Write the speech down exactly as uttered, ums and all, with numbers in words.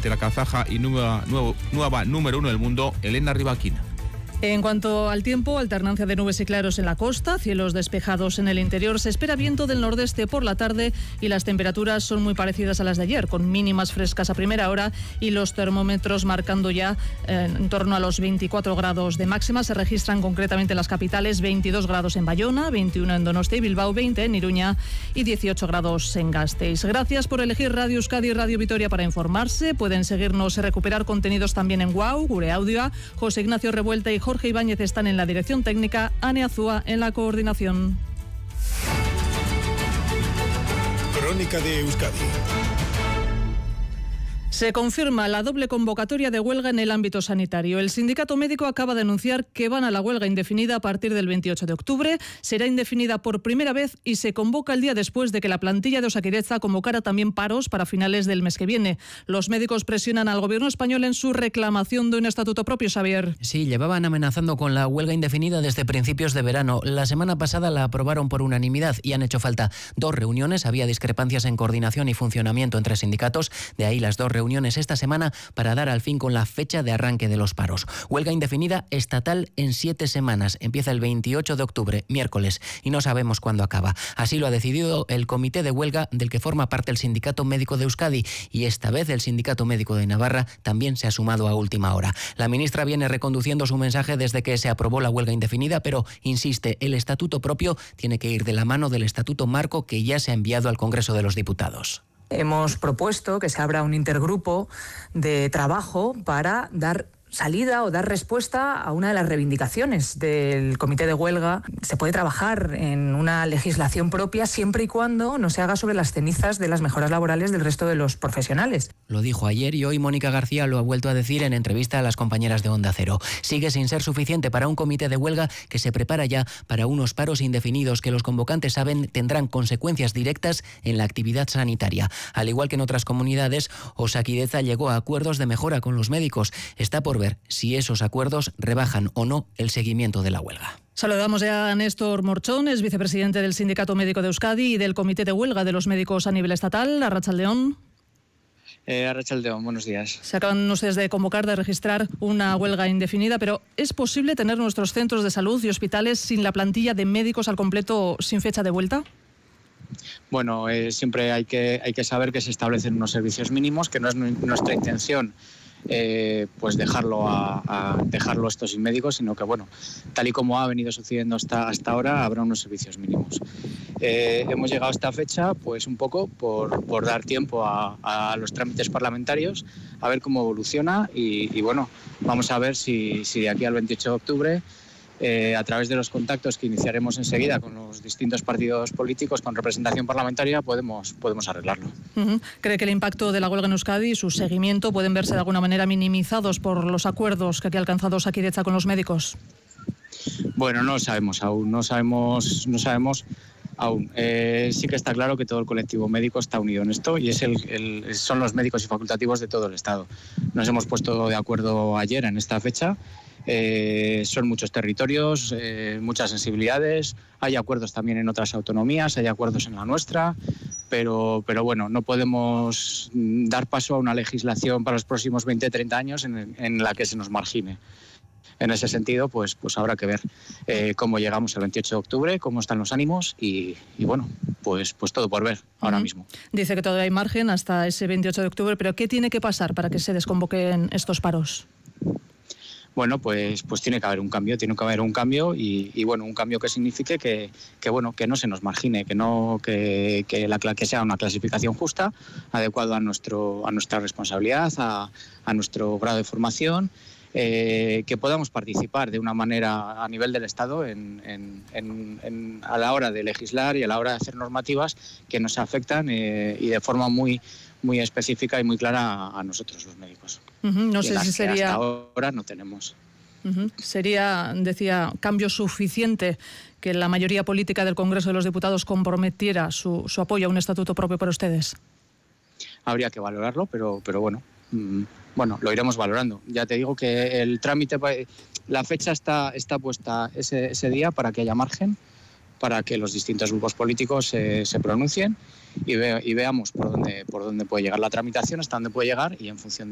ante la kazaja y nueva, nuevo, nueva número uno del mundo, Elena Rybakina. En cuanto al tiempo, alternancia de nubes y claros en la costa, cielos despejados en el interior, se espera viento del nordeste por la tarde y las temperaturas son muy parecidas a las de ayer, con mínimas frescas a primera hora y los termómetros marcando ya eh, en torno a los veinticuatro grados de máxima. Se registran concretamente en las capitales veintidós grados en Bayona, veintiuno en Donostia y Bilbao, veinte en Iruña y dieciocho grados en Gasteiz. Gracias por elegir Radio Euskadi y Radio Vitoria para informarse. Pueden seguirnos y recuperar contenidos también en Guau, Gure Audioa. José Ignacio Revuelta y Jorge Ibáñez están en la dirección técnica, Ane Azúa en la coordinación. Crónica de Euskadi. Se confirma la doble convocatoria de huelga en el ámbito sanitario. El sindicato médico acaba de anunciar que van a la huelga indefinida a partir del veintiocho de octubre. Será indefinida por primera vez y se convoca el día después de que la plantilla de Osakidetza convocara también paros para finales del mes que viene. Los médicos presionan al gobierno español en su reclamación de un estatuto propio, Xavier. Sí, llevaban amenazando con la huelga indefinida desde principios de verano. La semana pasada la aprobaron por unanimidad y han hecho falta dos reuniones. Había discrepancias en coordinación y funcionamiento entre sindicatos, de ahí las dos reuniones reuniones esta semana para dar al fin con la fecha de arranque de los paros. Huelga indefinida estatal en siete semanas. Empieza el veintiocho de octubre, miércoles, y no sabemos cuándo acaba. Así lo ha decidido el comité de huelga del que forma parte el Sindicato Médico de Euskadi, y esta vez el Sindicato Médico de Navarra también se ha sumado a última hora. La ministra viene reconduciendo su mensaje desde que se aprobó la huelga indefinida, pero insiste, el estatuto propio tiene que ir de la mano del estatuto marco que ya se ha enviado al Congreso de los Diputados. Hemos propuesto que se abra un intergrupo de trabajo para dar salida o dar respuesta a una de las reivindicaciones del comité de huelga. Se puede trabajar en una legislación propia siempre y cuando no se haga sobre las cenizas de las mejoras laborales del resto de los profesionales. Lo dijo ayer y hoy Mónica García lo ha vuelto a decir en entrevista a las compañeras de Onda Cero. Sigue sin ser suficiente para un comité de huelga que se prepara ya para unos paros indefinidos que los convocantes saben tendrán consecuencias directas en la actividad sanitaria. Al igual que en otras comunidades, Osakidetza llegó a acuerdos de mejora con los médicos. Está por ver si esos acuerdos rebajan o no el seguimiento de la huelga. Saludamos ya a Néstor Morchón, es vicepresidente del Sindicato Médico de Euskadi y del Comité de Huelga de los Médicos a nivel estatal. Arratsaldeon. Eh, Arratsaldeon, buenos días. Se acaban ustedes de convocar, de registrar una huelga indefinida, pero ¿es posible tener nuestros centros de salud y hospitales sin la plantilla de médicos al completo, sin fecha de vuelta? Bueno, eh, siempre hay que, hay que saber que se establecen unos servicios mínimos, que no es nuestra intención Eh, pues dejarlo a, a dejarlo esto sin médicos, sino que bueno, tal y como ha venido sucediendo hasta, hasta ahora, habrá unos servicios mínimos. Eh, hemos llegado a esta fecha pues un poco por, por dar tiempo a, a los trámites parlamentarios, a ver cómo evoluciona y, y bueno, vamos a ver si, si de aquí al veintiocho de octubre Eh, a través de los contactos que iniciaremos enseguida con los distintos partidos políticos con representación parlamentaria podemos, podemos arreglarlo. Uh-huh. ¿Cree que el impacto de la huelga en Euskadi y su seguimiento pueden verse de alguna manera minimizados por los acuerdos que aquí ha alcanzado Osakidetza con los médicos? Bueno, no sabemos aún, no sabemos, no sabemos aún. Eh, sí que está claro que todo el colectivo médico está unido en esto y es el, el, son los médicos y facultativos de todo el Estado. Nos hemos puesto de acuerdo ayer en esta fecha. Eh, son muchos territorios, eh, muchas sensibilidades, hay acuerdos también en otras autonomías, hay acuerdos en la nuestra, pero, pero bueno, no podemos dar paso a una legislación para los próximos veinte a treinta años en, en la que se nos margine. En ese sentido, pues, pues habrá que ver eh, cómo llegamos el veintiocho de octubre, cómo están los ánimos y, y bueno, pues, pues todo por ver ahora uh-huh. mismo. Dice que todavía hay margen hasta ese veintiocho de octubre, pero ¿qué tiene que pasar para que se desconvoquen estos paros? Bueno, pues, pues tiene que haber un cambio, tiene que haber un cambio y, y bueno, un cambio que signifique que, que bueno, que no se nos margine, que no, que, que, la, que sea una clasificación justa, adecuada a nuestro, a nuestra responsabilidad, a, a nuestro grado de formación. Eh, que podamos participar de una manera a nivel del Estado en, en, en, en, a la hora de legislar y a la hora de hacer normativas que nos afectan eh, y de forma muy, muy específica y muy clara a, a nosotros los médicos. Uh-huh. No sé si sería... Hasta ahora no tenemos. Uh-huh. Sería, decía, cambio suficiente que la mayoría política del Congreso de los Diputados comprometiera su, su apoyo a un estatuto propio para ustedes. Habría que valorarlo, pero, pero bueno... Mmm, Bueno, lo iremos valorando. Ya te digo que el trámite, la fecha está, está puesta ese, ese día para que haya margen, para que los distintos grupos políticos eh, se pronuncien y, ve, y veamos por dónde, por dónde puede llegar la tramitación, hasta dónde puede llegar y en función de